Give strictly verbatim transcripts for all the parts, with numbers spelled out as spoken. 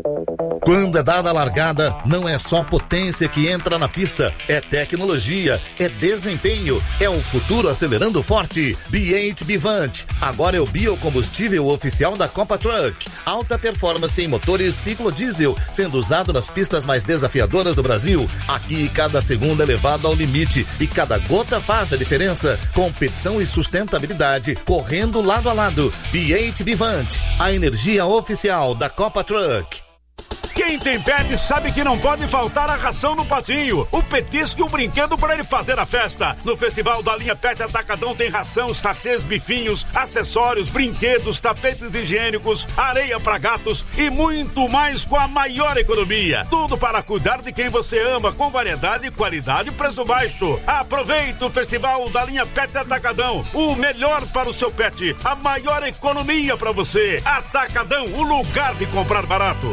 Quando é dada a largada, não é só potência que entra na pista, é tecnologia, é desempenho, é o futuro acelerando forte. B oito Bivante, agora é o biocombustível oficial da Copa Truck. Alta performance em motores ciclo diesel, sendo usado nas pistas mais desafiadoras do Brasil. Aqui, cada segundo é levado ao limite e cada gota faz a diferença. Competição e sustentabilidade, correndo lado a lado. B oito Bivante, a energia oficial da Copa Truck. Quem tem pet sabe que não pode faltar a ração no patinho, o petisco e o brinquedo para ele fazer a festa. No Festival da Linha Pet Atacadão tem ração, sachês, bifinhos, acessórios, brinquedos, tapetes higiênicos, areia para gatos e muito mais com a maior economia. Tudo para cuidar de quem você ama, com variedade, qualidade e preço baixo. Aproveita o Festival da Linha Pet Atacadão, o melhor para o seu pet, a maior economia para você. Atacadão, o lugar de comprar barato.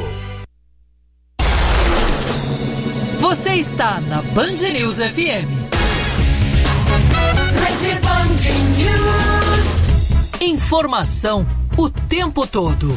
Você está na Band News F M. Rede Band News. Informação o tempo todo.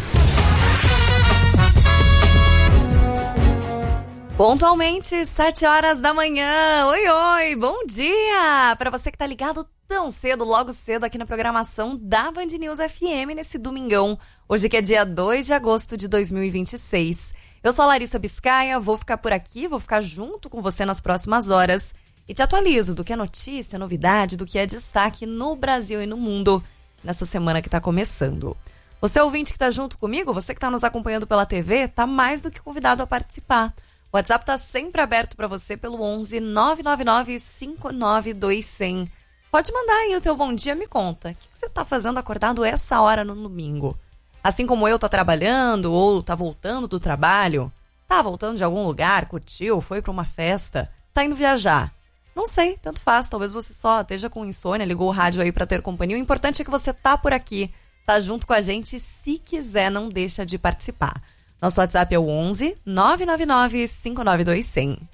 Pontualmente, sete horas da manhã. Oi, oi, bom dia! Para você que tá ligado tão cedo, logo cedo, aqui na programação da Band News F M nesse domingão. Hoje que é dia dois de agosto de dois mil e vinte e seis. Eu sou a Larissa Biscaia, vou ficar por aqui, vou ficar junto com você nas próximas horas e te atualizo do que é notícia, novidade, do que é destaque no Brasil e no mundo nessa semana que está começando. Você ouvinte que está junto comigo, você que está nos acompanhando pela T V, está mais do que convidado a participar. O WhatsApp está sempre aberto para você pelo onze nove nove nove cinco nove dois zero zero. Pode mandar aí o teu bom dia, me conta. O que você está fazendo acordado essa hora no domingo? Assim como eu, tá trabalhando ou tá voltando do trabalho, tá voltando de algum lugar, curtiu, foi pra uma festa, tá indo viajar. Não sei, tanto faz, talvez você só esteja com insônia, ligou o rádio aí pra ter companhia. O importante é que você tá por aqui, tá junto com a gente. Se quiser, não deixa de participar. Nosso WhatsApp é o onze nove nove nove cinco nove dois zero zero.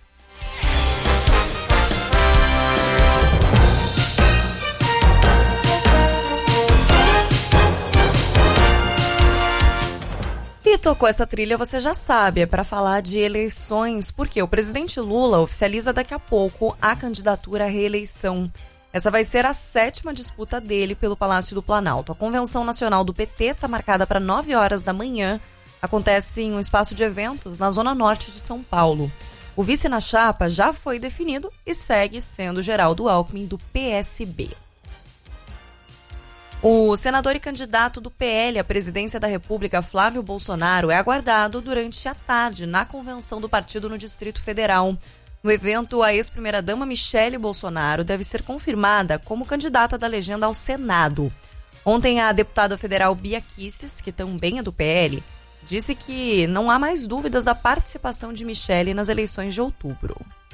E tocou essa trilha, você já sabe, é para falar de eleições, porque o presidente Lula oficializa daqui a pouco a candidatura à reeleição. Essa vai ser a sétima disputa dele pelo Palácio do Planalto. A Convenção Nacional do P T está marcada para nove horas da manhã. Acontece em um espaço de eventos na zona norte de São Paulo. O vice na chapa já foi definido e segue sendo Geraldo Alckmin, do P S B. O senador e candidato do P L à presidência da República, Flávio Bolsonaro, é aguardado durante a tarde na convenção do partido no Distrito Federal. No evento, a ex-primeira-dama Michele Bolsonaro deve ser confirmada como candidata da legenda ao Senado. Ontem, a deputada federal Bia Kicis, que também é do P L, disse que não há mais dúvidas da participação de Michele nas eleições de outubro.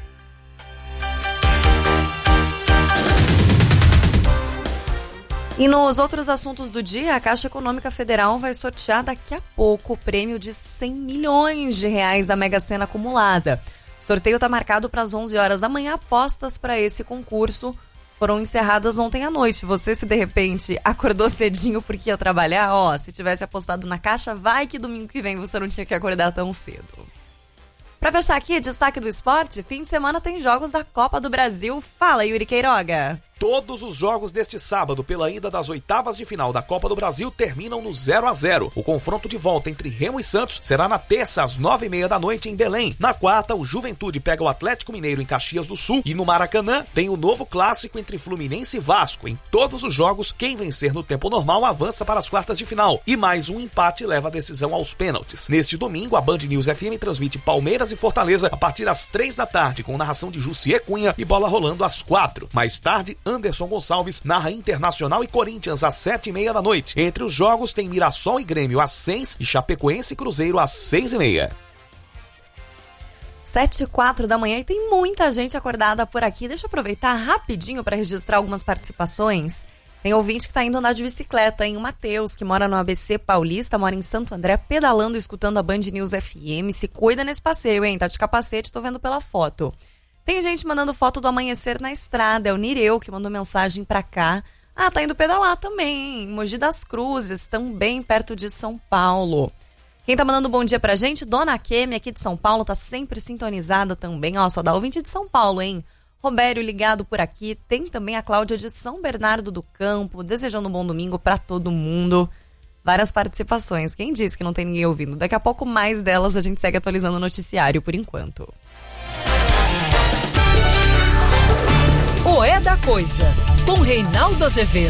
E nos outros assuntos do dia, a Caixa Econômica Federal vai sortear daqui a pouco o prêmio de cem milhões de reais da Mega Sena acumulada. O sorteio está marcado para as onze horas da manhã. Apostas para esse concurso foram encerradas ontem à noite. Você, se de repente acordou cedinho porque ia trabalhar, ó, se tivesse apostado na Caixa, vai que domingo que vem você não tinha que acordar tão cedo. Para fechar aqui, destaque do esporte, fim de semana tem jogos da Copa do Brasil. Fala, Yuri Queiroga. Todos os jogos deste sábado pela ida das oitavas de final da Copa do Brasil terminam no zero a zero. O confronto de volta entre Remo e Santos será na terça às nove e meia da noite em Belém. Na quarta, o Juventude pega o Atlético Mineiro em Caxias do Sul e no Maracanã tem o novo clássico entre Fluminense e Vasco. Em todos os jogos, quem vencer no tempo normal avança para as quartas de final e mais um empate leva a decisão aos pênaltis. Neste domingo, a Band News F M transmite Palmeiras e Fortaleza a partir das três da tarde com narração de Jussier Cunha e bola rolando às quatro. Mais tarde, Anderson Gonçalves narra Internacional e Corinthians às sete e meia da noite. Entre os jogos tem Mirassol e Grêmio às seis e Chapecoense e Cruzeiro às seis e meia. Sete e quatro da manhã e tem muita gente acordada por aqui. Deixa eu aproveitar rapidinho para registrar algumas participações. Tem ouvinte que está indo andar de bicicleta, hein? O Matheus, que mora no A B C Paulista, mora em Santo André, pedalando e escutando a Band News F M. Se cuida nesse passeio, hein? Tá de capacete, tô vendo pela foto. Tem gente mandando foto do amanhecer na estrada. É o Nireu que mandou mensagem pra cá. Ah, tá indo pedalar também, hein? Mogi das Cruzes, também perto de São Paulo. Quem tá mandando um bom dia pra gente, Dona Kemi, aqui de São Paulo, tá sempre sintonizada também. Ó, só dá ouvinte de São Paulo, hein? Robério ligado por aqui. Tem também a Cláudia de São Bernardo do Campo, desejando um bom domingo pra todo mundo. Várias participações. Quem disse que não tem ninguém ouvindo? Daqui a pouco mais delas a gente segue atualizando o noticiário por enquanto. O É da Coisa, com Reinaldo Azevedo.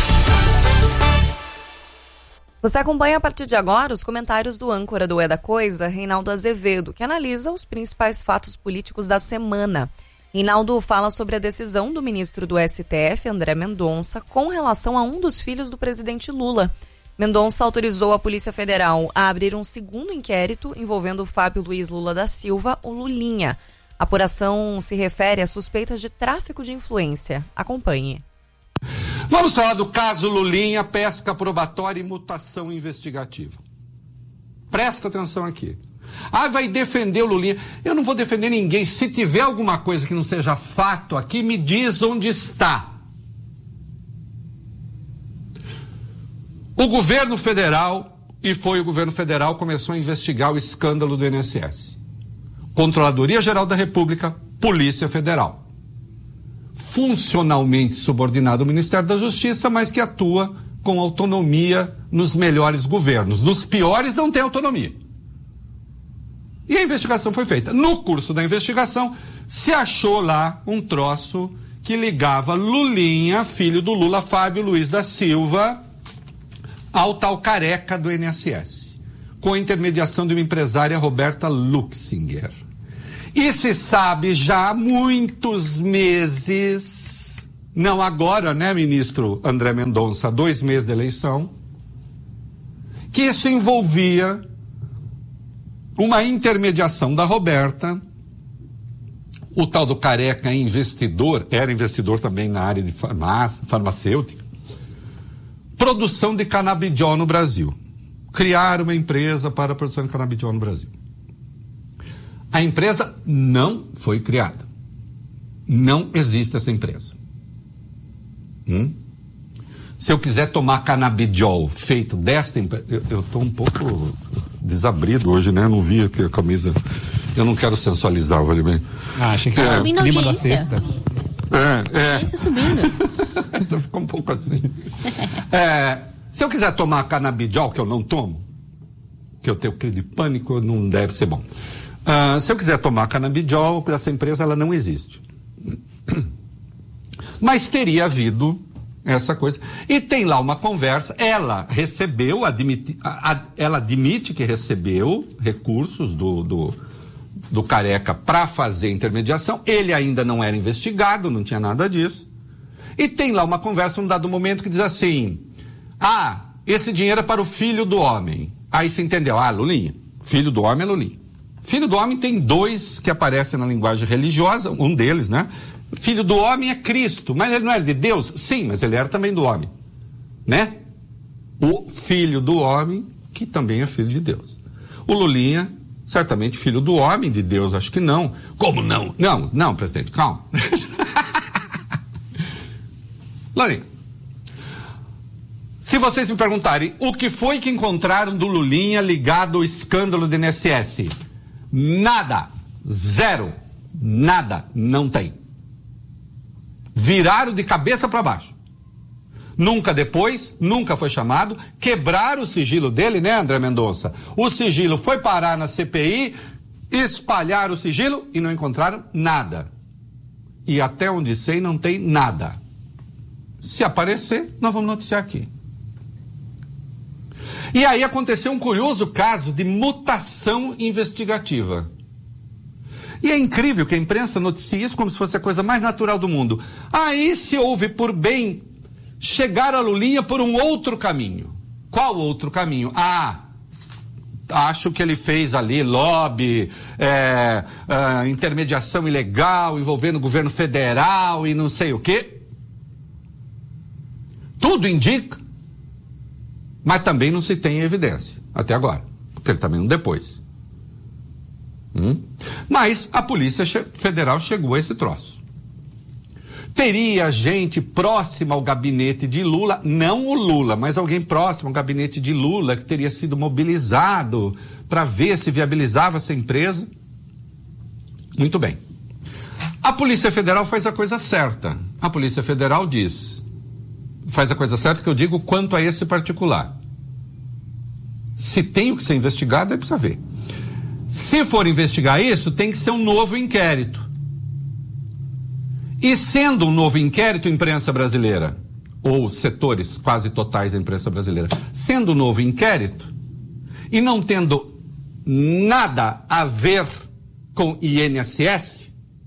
Você acompanha a partir de agora os comentários do âncora do É da Coisa, Reinaldo Azevedo, que analisa os principais fatos políticos da semana. Reinaldo fala sobre a decisão do ministro do S T F, André Mendonça, com relação a um dos filhos do presidente Lula. Mendonça autorizou a Polícia Federal a abrir um segundo inquérito envolvendo o Fábio Luiz Lula da Silva, o Lulinha. A apuração se refere a suspeitas de tráfico de influência. Acompanhe. Vamos falar do caso Lulinha, pesca probatória e mutação investigativa. Presta atenção aqui. Ah, vai defender o Lulinha. Eu não vou defender ninguém. Se tiver alguma coisa que não seja fato aqui, me diz onde está. O governo federal, e foi o governo federal, começou a investigar o escândalo do I N S S. Controladoria Geral da República, Polícia Federal. Funcionalmente subordinado ao Ministério da Justiça, mas que atua com autonomia nos melhores governos. Nos piores não tem autonomia. E a investigação foi feita. No curso da investigação, se achou lá um troço que ligava Lulinha, filho do Lula, Fábio Luiz da Silva, ao tal careca do I N S S, com a intermediação de uma empresária, Roberta Luxinger. E se sabe já há muitos meses, não agora, né, ministro André Mendonça, há dois meses de eleição, que isso envolvia uma intermediação da Roberta, o tal do careca investidor, era investidor também na área de farmácia, farmacêutica, produção de canabidiol no Brasil. Criar uma empresa para a produção de canabidiol no Brasil. A empresa não foi criada. Não existe essa empresa. Hum? Se eu quiser tomar canabidiol feito desta empresa... Eu estou um pouco desabrido hoje, né? Eu não vi aqui a camisa. Eu não quero sensualizar, vale bem. Ah, achei que era subindo o clima da audiência. sexta. É, é. Audiência subindo. Ficou um pouco assim. É, se eu quiser tomar canabidiol, que eu não tomo, que eu tenho crise de pânico, não deve ser bom. Uh, se eu quiser tomar canabidiol, essa empresa ela não existe. Mas teria havido essa coisa. E tem lá uma conversa, ela recebeu, admite, a, a, ela admite que recebeu recursos do, do, do careca para fazer intermediação. Ele ainda não era investigado, não tinha nada disso. E tem lá uma conversa, num dado momento, que diz assim: ah, esse dinheiro é para o filho do homem. Aí você entendeu, ah, Lulinha, filho do homem é Lulinha. Filho do homem tem dois que aparecem na linguagem religiosa, um deles, né? Filho do homem é Cristo, mas ele não era de Deus? Sim, mas ele era também do homem, né? O filho do homem, que também é filho de Deus. O Lulinha, certamente filho do homem, de Deus, acho que não. Como não? Não, não, presidente, calma. Lulinha, se vocês me perguntarem o que foi que encontraram do Lulinha ligado ao escândalo do I N S S, nada, zero, nada, não tem. Viraram de cabeça para baixo. Nunca depois, nunca foi chamado, quebraram o sigilo dele, né, André Mendonça? O sigilo foi parar na C P I, espalharam o sigilo e não encontraram nada. E até onde sei, não tem nada. Se aparecer, nós vamos noticiar aqui. E aí aconteceu um curioso caso de mutação investigativa. E é incrível que a imprensa noticie isso como se fosse a coisa mais natural do mundo. Aí se houve por bem chegar a Lulinha por um outro caminho. Qual outro caminho? Ah, acho que ele fez ali lobby, é, é, intermediação ilegal envolvendo o governo federal e não sei o quê. Tudo indica, mas também não se tem evidência, até agora, porque ele também não depois. Hum? Mas a Polícia Federal chegou a esse troço. Teria gente próxima ao gabinete de Lula, não o Lula, mas alguém próximo ao gabinete de Lula que teria sido mobilizado para ver se viabilizava essa empresa. Muito bem. A Polícia Federal faz a coisa certa. A Polícia Federal diz, faz a coisa certa que eu digo quanto a esse particular. Se tem o que ser investigado, é preciso ver. Se for investigar isso, tem que ser um novo inquérito. E sendo um novo inquérito, imprensa brasileira, ou setores quase totais da imprensa brasileira, sendo um novo inquérito, e não tendo nada a ver com I N S S,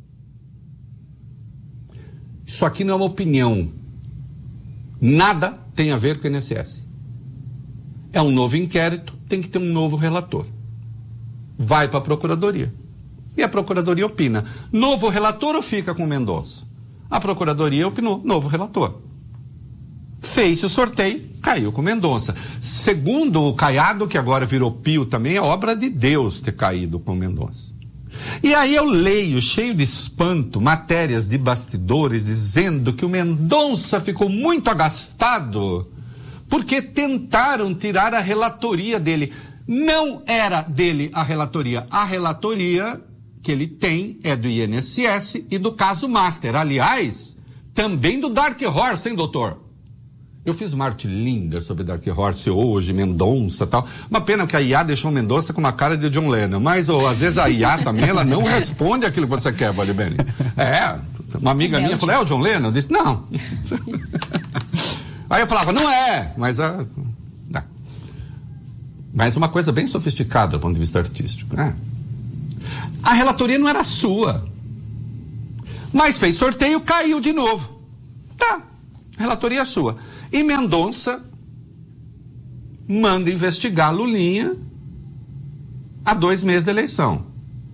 isso aqui não é uma opinião. Nada tem a ver com o I N S S. É um novo inquérito, tem que ter um novo relator. Vai para a Procuradoria. E a Procuradoria opina. Novo relator ou fica com Mendonça? A Procuradoria opinou. Novo relator. Fez o sorteio, caiu com Mendonça. Segundo o Caiado, que agora virou Pio também, é obra de Deus ter caído com Mendonça. E aí eu leio, cheio de espanto, matérias de bastidores dizendo que o Mendonça ficou muito agastado porque tentaram tirar a relatoria dele. Não era dele a relatoria. A relatoria que ele tem é do I N S S e do caso Master. Aliás, também do Dark Horse, hein, doutor? Eu fiz uma arte linda sobre Dark Horse hoje, Mendonça e tal. Uma pena que a I A deixou o Mendonça com uma cara de John Lennon. Mas, oh, às vezes, a I A também, ela não responde aquilo que você quer, Vale Bene. É, uma amiga minha falou, é o John Lennon? Eu disse, não. Aí eu falava, não é, mas... Uh, não. Mas uma coisa bem sofisticada do ponto de vista artístico. Né? A relatoria não era sua. Mas fez sorteio, caiu de novo. Tá, a relatoria é sua. E Mendonça manda investigar Lulinha há dois meses da eleição.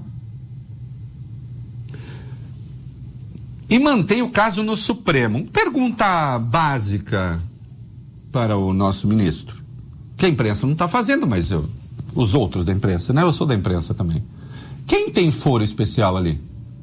E mantém o caso no Supremo. Pergunta básica para o nosso ministro. Que a imprensa não está fazendo, mas eu, os outros da imprensa, né? Eu sou da imprensa também. Quem tem foro especial ali?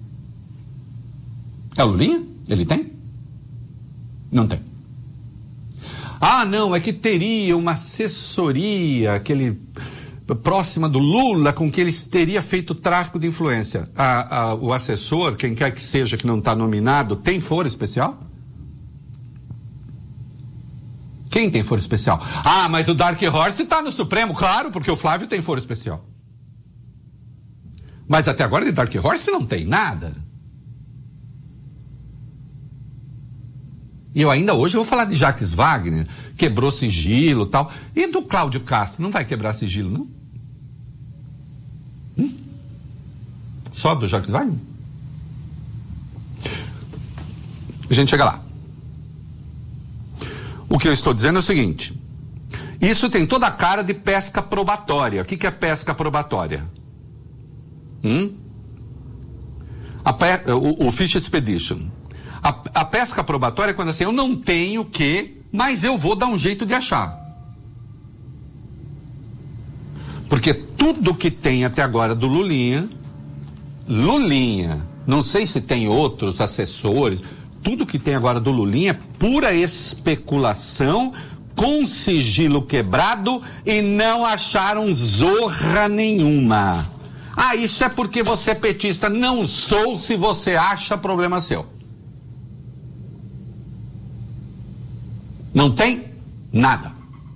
É o Lulinha? Ele tem? Não tem. Ah, não, é que teria uma assessoria, aquele próxima do Lula, com que ele teria feito tráfico de influência. A, a, o assessor, quem quer que seja que não está nominado, tem foro especial? Quem tem foro especial? Ah, mas o Dark Horse está no Supremo, claro, porque o Flávio tem foro especial. Mas até agora de Dark Horse não tem nada. E eu ainda hoje vou falar de Jacques Wagner, quebrou sigilo e tal. E do Cláudio Castro, não vai quebrar sigilo, não? Hum? Só do Jacques Wagner? A gente chega lá. O que eu estou dizendo é o seguinte. Isso tem toda a cara de pesca probatória. O que, que é pesca probatória? Hum? A pe... o, o Fish Expedition. A, a pesca probatória é quando assim, eu não tenho que, mas eu vou dar um jeito de achar. Porque tudo que tem até agora do Lulinha, Lulinha, não sei se tem outros assessores, tudo que tem agora do Lulinha é pura especulação, com sigilo quebrado e não acharam zorra nenhuma. Ah, isso é porque você é petista. Não sou, se você acha, problema seu. Não tem nada.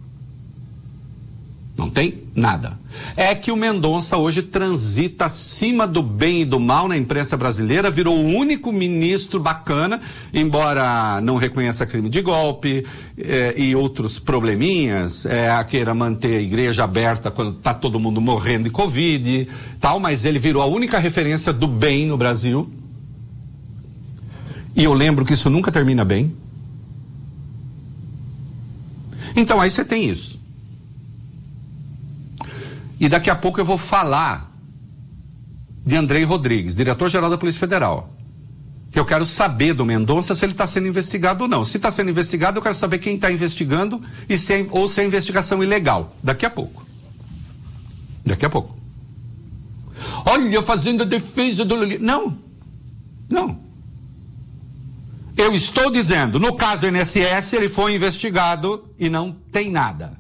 Não tem nada. É que o Mendonça hoje transita acima do bem e do mal na imprensa brasileira, virou o único ministro bacana, embora não reconheça crime de golpe eh, e outros probleminhas, eh, queira manter a igreja aberta quando está todo mundo morrendo de Covid, tal, mas ele virou a única referência do bem no Brasil. E eu lembro que isso nunca termina bem. Então aí você tem isso. E daqui a pouco eu vou falar de Andrei Rodrigues, diretor-geral da Polícia Federal. Que eu quero saber do Mendonça se ele está sendo investigado ou não. Se está sendo investigado, eu quero saber quem está investigando e se é, ou se é investigação ilegal. Daqui a pouco. Daqui a pouco. Olha, fazendo a defesa do Lula. Não. Não. Eu Eu estou dizendo, no caso do I N S S, ele foi investigado e não tem nada.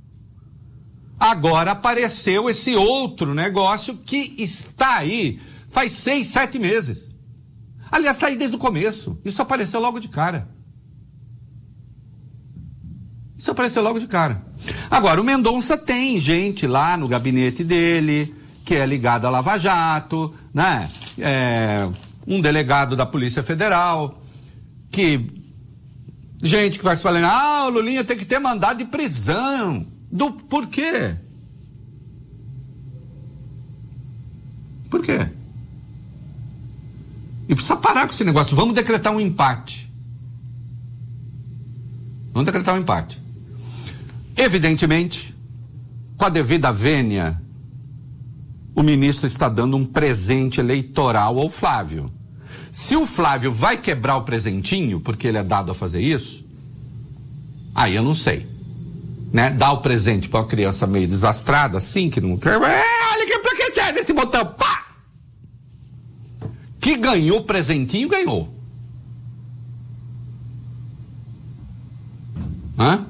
Agora apareceu esse outro negócio que está aí faz seis, sete meses. Aliás, está aí desde o começo. Isso apareceu logo de cara. Isso apareceu logo de cara. Agora, o Mendonça tem gente lá no gabinete dele, que é ligado a Lava Jato, né? É, um delegado da Polícia Federal, que... Gente que vai se falando, ah, o Lulinha tem que ter mandado de prisão. Do, por quê? Por quê? E precisa parar com esse negócio. Vamos decretar um empate. Vamos decretar um empate. Evidentemente, com a devida vênia, o ministro está dando um presente eleitoral ao Flávio. Se o Flávio vai quebrar o presentinho, porque ele é dado a fazer isso, aí eu não sei. Né? Dar o presente para uma criança meio desastrada, assim, que não quer. É, olha que pra que serve esse botão? Pá! Que ganhou o presentinho, ganhou. Hã?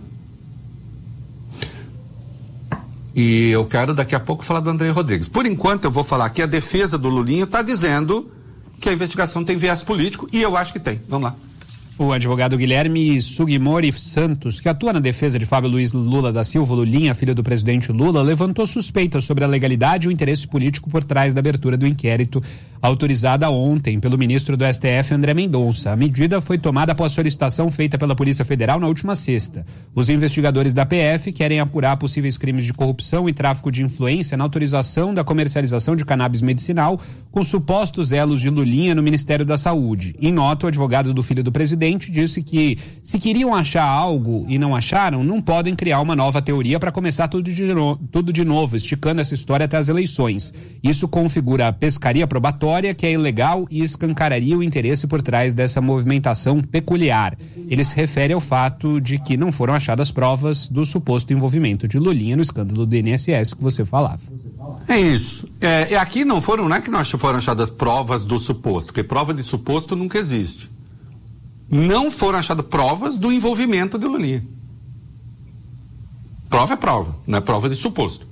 E eu quero daqui a pouco falar do André Rodrigues. Por enquanto eu vou falar que a defesa do Lulinha está dizendo que a investigação tem viés político, e eu acho que tem. Vamos lá. O advogado Guilherme Sugimori Santos, que atua na defesa de Fábio Luiz Lula da Silva, Lulinha, filho do presidente Lula, levantou suspeitas sobre a legalidade e o interesse político por trás da abertura do inquérito autorizada ontem pelo ministro do S T F, André Mendonça. A medida foi tomada após solicitação feita pela Polícia Federal na última sexta. Os investigadores da P F querem apurar possíveis crimes de corrupção e tráfico de influência na autorização da comercialização de cannabis medicinal com supostos elos de Lulinha no Ministério da Saúde. Em nota, o advogado do filho do presidente disse que, se queriam achar algo e não acharam, não podem criar uma nova teoria para começar tudo de, no, tudo de novo, esticando essa história até as eleições. Isso configura a pescaria probatória, que é ilegal e escancararia o interesse por trás dessa movimentação peculiar. Ele se refere ao fato de que não foram achadas provas do suposto envolvimento de Lulinha no escândalo do I N S S que você falava. É isso. É, aqui não foram, não é que não foram achadas provas do suposto, porque prova de suposto nunca existe. Não foram achadas provas do envolvimento de Lulinha. Prova é prova, não é prova de suposto.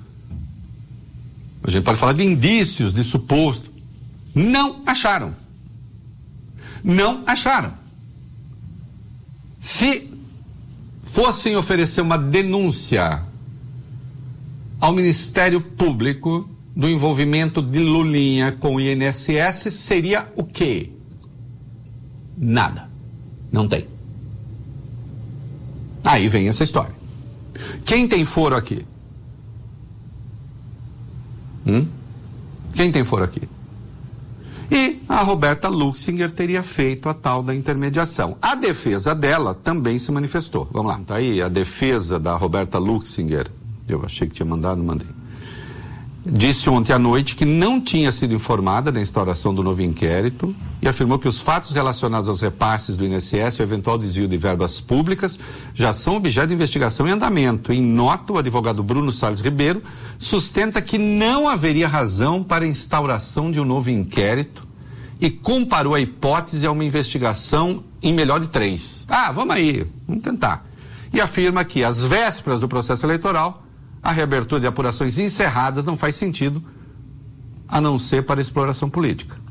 A gente pode falar de indícios de suposto. Não acharam. Não acharam. Se fossem oferecer uma denúncia ao Ministério Público do envolvimento de Lulinha com o I N S S, seria o quê? Nada. Não tem. Aí vem essa história. Quem tem foro aqui? Hum? Quem tem foro aqui? E a Roberta Luxinger teria feito a tal da intermediação. A defesa dela também se manifestou. Vamos lá, tá aí a defesa da Roberta Luxinger. Eu achei que tinha mandado, não mandei. Disse ontem à noite que não tinha sido informada da instauração do novo inquérito e afirmou que os fatos relacionados aos repasses do I N S S e o eventual desvio de verbas públicas já são objeto de investigação em andamento. Em nota, o advogado Bruno Salles Ribeiro sustenta que não haveria razão para a instauração de um novo inquérito e comparou a hipótese a uma investigação em melhor de três. Ah, vamos aí, vamos tentar. E afirma que, às vésperas do processo eleitoral, a reabertura de apurações encerradas não faz sentido, a não ser para exploração política.